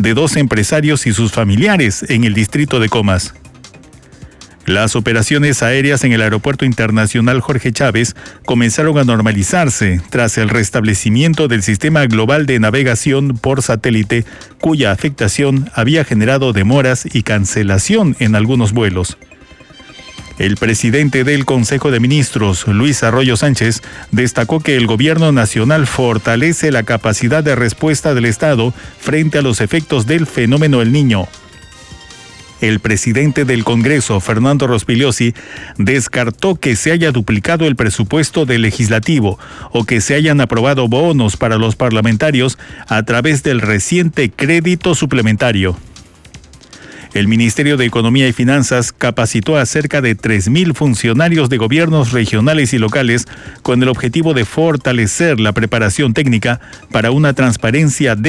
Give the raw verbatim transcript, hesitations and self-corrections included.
de dos empresarios y sus familiares en el distrito de Comas. Las operaciones aéreas en el Aeropuerto Internacional Jorge Chávez comenzaron a normalizarse tras el restablecimiento del sistema global de navegación por satélite, cuya afectación había generado demoras y cancelación en algunos vuelos. El presidente del Consejo de Ministros, Luis Arroyo Sánchez, destacó que el gobierno nacional fortalece la capacidad de respuesta del Estado frente a los efectos del fenómeno El Niño. El presidente del Congreso, Fernando Rospigliosi, descartó que se haya duplicado el presupuesto del legislativo o que se hayan aprobado bonos para los parlamentarios a través del reciente crédito suplementario. El Ministerio de Economía y Finanzas capacitó a cerca de tres mil funcionarios de gobiernos regionales y locales con el objetivo de fortalecer la preparación técnica para una transparencia de